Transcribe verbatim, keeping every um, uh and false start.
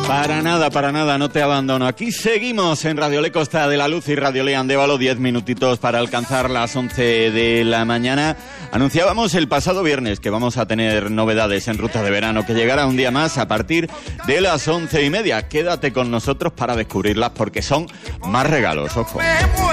Para nada, para nada, no te abandono. Aquí seguimos en Radio Le Costa de la Luz y Radio Le Andévalo, diez minutitos para alcanzar las once de la mañana. Anunciábamos el pasado viernes que vamos a tener novedades en Ruta de Verano, que llegará un día más a partir de las once y media. Quédate con nosotros para descubrirlas porque son más regalos, ojo.